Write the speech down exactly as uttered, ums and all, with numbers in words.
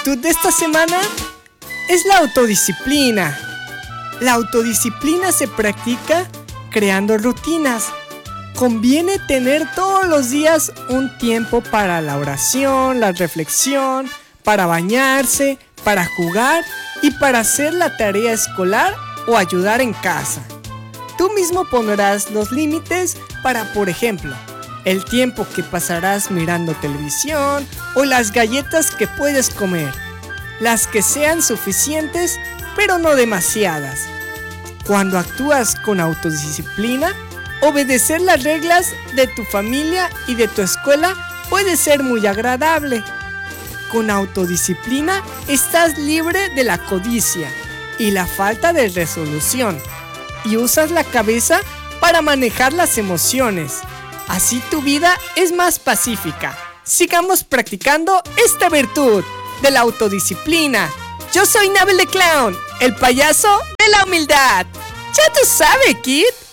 virtud de esta semana es la autodisciplina. La autodisciplina se practica creando rutinas. Conviene tener todos los días un tiempo para la oración, la reflexión, para bañarse, para jugar y para hacer la tarea escolar o ayudar en casa. Tú mismo pondrás los límites para, por ejemplo, el tiempo que pasarás mirando televisión o las galletas que puedes comer. Las que sean suficientes, pero no demasiadas. Cuando actúas con autodisciplina, obedecer las reglas de tu familia y de tu escuela puede ser muy agradable. Con autodisciplina estás libre de la codicia y la falta de resolución y usas la cabeza para manejar las emociones. Así tu vida es más pacífica. Sigamos practicando esta virtud de la autodisciplina. Yo soy Nabel the Clown, el payaso de la humildad. Ya tú sabes, kid.